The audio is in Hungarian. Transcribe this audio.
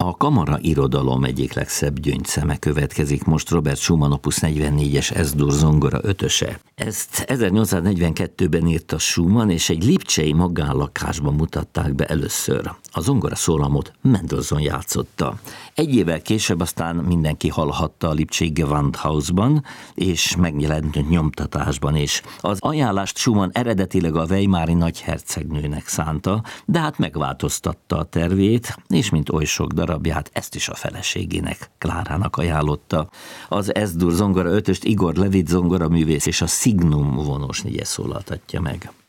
A kamara irodalom egyik legszebb gyöngyszeme következik most, Robert Schumann opus 44-es S-dur zongora ötöse. Ezt 1842-ben írta Schumann, és egy lipcsei magánlakásban mutatták be először. A zongora szólamot Mendelssohn játszotta. Egy évvel később aztán mindenki hallhatta a lipcsei Gewandhausban, és megjelent nyomtatásban is. Az ajánlást Schumann eredetileg a weimári nagyhercegnőnek szánta, de hát megváltoztatta a tervét, és mint oly sok darabját ezt is a feleségének, Klárának ajánlotta. Az S-dur zongora ötöst Igor Levit zongoraművész és a Signum vonós négye szólaltatja meg.